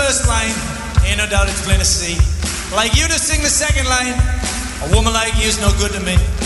first line, ain't no doubt it's plain to see. Like you to sing the second line, a woman like you's no good to me.